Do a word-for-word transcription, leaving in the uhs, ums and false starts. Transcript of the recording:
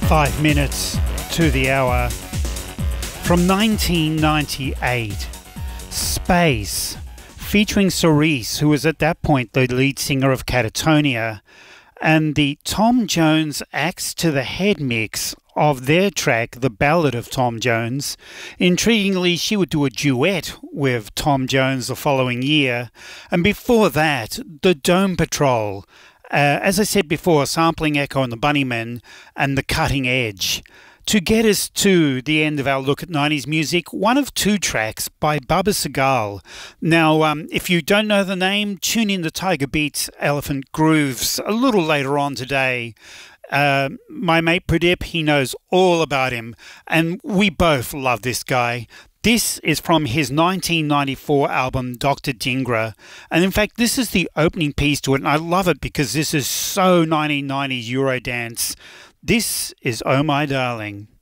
Five minutes to the hour. From nineteen ninety-eight, Space, featuring Cerise, who was at that point the lead singer of Catatonia, and the Tom Jones Axe to the Head mix of their track, The Ballad of Tom Jones. Intriguingly, she would do a duet with Tom Jones the following year. And before that, The Dome Patrol. Uh, as I said before, sampling Echo and the Bunnymen and The Cutting Edge. To get us to the end of our look at nineties music, one of two tracks by Bubba Segal. Now, um, if you don't know the name, tune in to Tiger Beats Elephant Grooves a little later on today. Uh, my mate Pradip, he knows all about him, and we both love this guy. This is from his nineteen ninety-four album, Doctor Dingra. And in fact, this is the opening piece to it, and I love it because this is so nineteen nineties Eurodance. This is Oh My Darling.